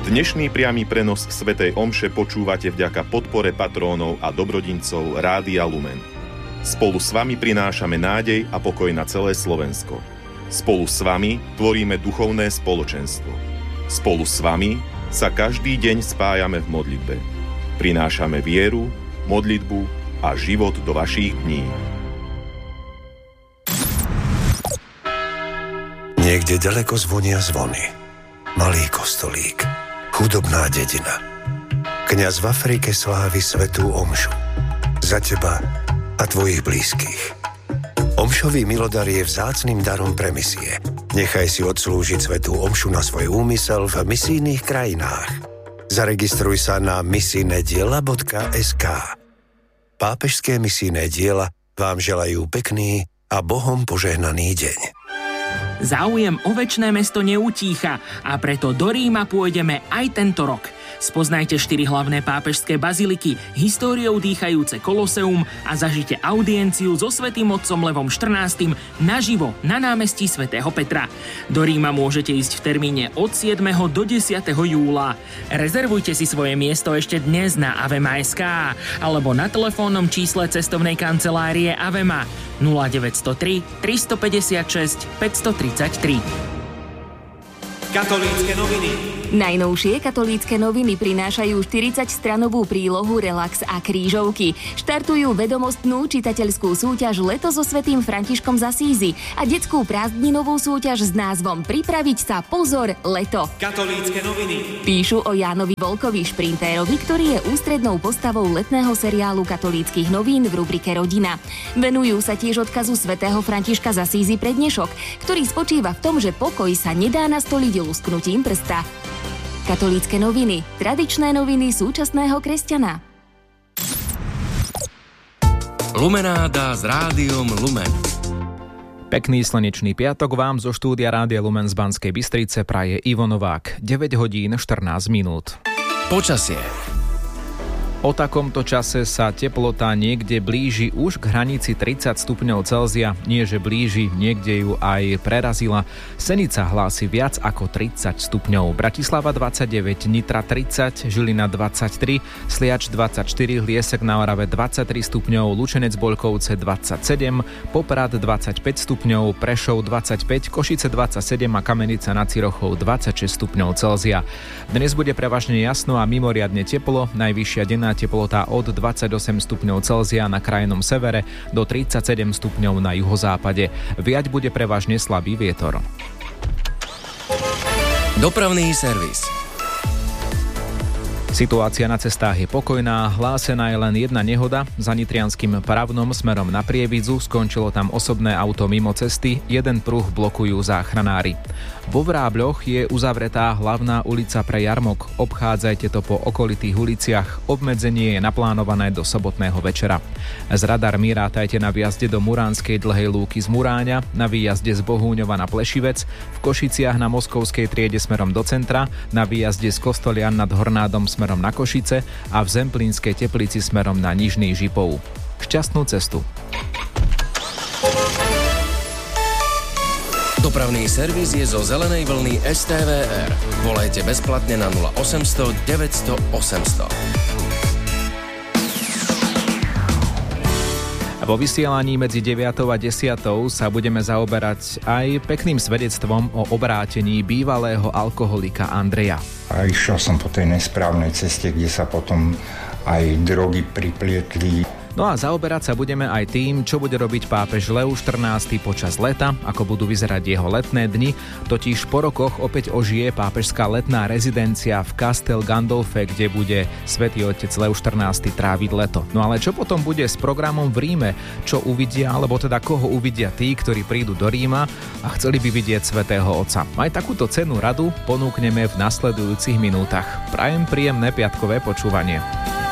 Dnešný priamy prenos svätej omše počúvate vďaka podpore patrónov a dobrodincov Rádia Lumen. Spolu s vami prinášame nádej a pokoj na celé Slovensko. Spolu s vami tvoríme duchovné spoločenstvo. Spolu s vami sa každý deň spájame v modlitbe. Prinášame vieru, modlitbu a život do vašich dní. Niekde ďaleko zvonia zvony. Malý kostolík. Chudobná dedina. Kňaz v Afrike slávi svätú omšu. Za teba a tvojich blízkych. Omšový milodar je vzácnym darom pre misie. Nechaj si odslúžiť svätú omšu na svoj úmysel v misijných krajinách. Zaregistruj sa na misijnediela.sk. Pápežské misijné diela vám želajú pekný a Bohom požehnaný deň. Záujem o večné mesto neutícha a preto do Ríma pôjdeme aj tento rok. Spoznajte 4 hlavné pápežské baziliky, históriou dýchajúce Koloseum a zažite audienciu so svätým otcom Levom XIV naživo na námestí svätého Petra. Do Ríma môžete ísť v termíne od 7. do 10. júla. Rezervujte si svoje miesto ešte dnes na avema.sk alebo na telefónnom čísle cestovnej kancelárie Avema 0903 356 533. Katolícke noviny. Najnovšie katolícke noviny prinášajú 40-stranovú prílohu Relax a krížovky. Štartujú vedomostnú čitateľskú súťaž Leto so svätým Františkom z Asízy a detskú prázdninovú súťaž s názvom Pripraviť sa, pozor, leto. Katolícke noviny. Píšu o Jánovi Volkovi, šprintérovi, ktorý je ústrednou postavou letného seriálu katolíckych novín v rubrike Rodina. Venujú sa tiež odkazu svätého Františka z Asízy pre dnešok, ktorý spočíva v tom, že pokoj sa nedá nastoliť lusknutím prsta. Katolícke noviny. Tradičné noviny súčasného kresťana. Lumenáda s Rádiom Lumen. Pekný slnečný piatok vám zo štúdia Rádia Lumen z Banskej Bystrice praje Ivo Novák. 9 hodín 14 minút. Počasie. O takomto čase sa teplota niekde blíži už k hranici 30 stupňov Celzia. Nie, že blíži, niekde ju aj prerazila. Senica hlási viac ako 30 stupňov. Bratislava 29, Nitra 30, Žilina 23, Sliač 24, Liesek na Orave 23 stupňov, Lučenec Boľkovce 27, Poprad 25 stupňov, Prešov 25, Košice 27 a Kamenica nad Cirochou 26 stupňov Celzia. Dnes bude prevažne jasno a mimoriadne teplo, najvyššia denná teplota od 28 stupňov Celzia na krajnom severe do 37 stupňov na juhozápade. Viať bude prevažne slabý vietor. Dopravný servis. Situácia na cestách je pokojná, hlásená je len jedna nehoda. Za Nitrianskym Pravnom smerom na Prievidzu skončilo tam osobné auto mimo cesty, jeden pruh blokujú záchranári. Vo Vrábľoch je uzavretá hlavná ulica pre jarmok. Obchádzajte to po okolitých uliciach, obmedzenie je naplánované do sobotného večera. Z Radarmi rátajte na výjazde do Muránskej Dlhej Lúky z Muráňa, na výjazde z Bohúňova na Plešivec, v Košiciach na Moskovskej triede smerom do centra, na výjazde z Kostolian nad Hornádom smerom na Košice a v Zemplínskej Teplici smerom na Nižný Žipov. Šťastnú cestu. Dopravný servis je zo zelenej vlny STVR. Volajte bezplatne na 0800 900 800. Vo vysielaní medzi 9. a 10. sa budeme zaoberať aj pekným svedectvom o obrátení bývalého alkoholika Andreja. A išiel som po tej nesprávnej ceste, kde sa potom aj drogy priplietli. No a zaoberať sa budeme aj tým, čo bude robiť pápež Leo XIV počas leta, ako budú vyzerať jeho letné dni. Totiž po rokoch opäť ožije pápežská letná rezidencia v Castel Gandolfe, kde bude svätý otec Leo XIV tráviť leto. No ale čo potom bude s programom v Ríme? Čo uvidia, alebo teda koho uvidia tí, ktorí prídu do Ríma a chceli by vidieť svätého otca? Aj takúto cennú radu ponúkneme v nasledujúcich minútach. Prajem príjemné piatkové počúvanie.